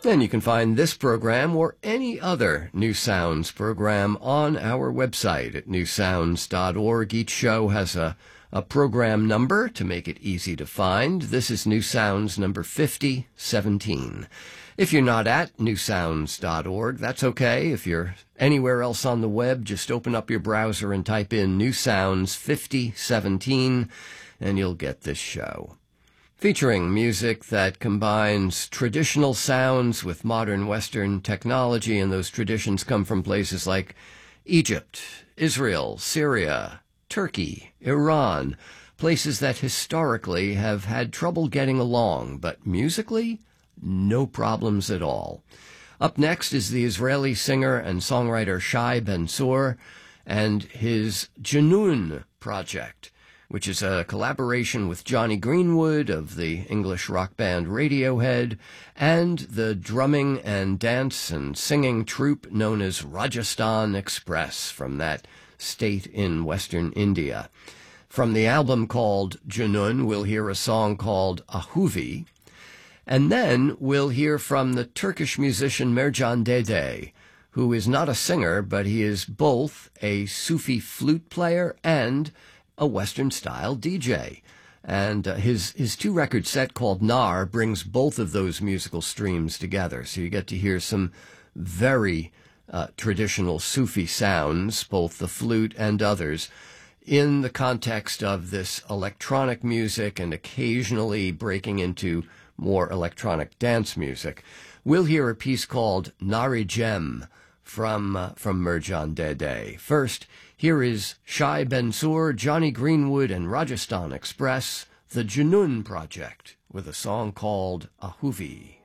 And you can find this program or any other New Sounds program on our website at newsounds.org. Each show has a program number to make it easy to find. This is New Sounds number 5017. If you're not at newsounds.org, that's okay. If you're anywhere else on the web, just open up your browser and type in New Sounds 5017, and you'll get this show. Featuring music that combines traditional sounds with modern Western technology, and those traditions come from places like Egypt, Israel, Syria, Turkey, Iran, places that historically have had trouble getting along, but musically, no problems at all. Up next is the Israeli singer and songwriter Shai Ben-Tzur and his Junoon project, which is a collaboration with Jonny Greenwood of the English rock band Radiohead and the drumming and dance and singing troupe known as Rajasthan Express from that state in western India. From the album called Junoon, we'll hear a song called Ahuvi, and then we'll hear from the Turkish musician Mercan Dede, who is not a singer, but he is both a Sufi flute player and a Western-style DJ. And his two-record set called Nar brings both of those musical streams together. So you get to hear some very traditional Sufi sounds, both the flute and others, in the context of this electronic music and occasionally breaking into more electronic dance music. We'll hear a piece called Nari Jem from Mercan Dede. First, here is Shai Ben-Tzur, Jonny Greenwood, and Rajasthan Express, the Junoon Project, with a song called Ahuvi.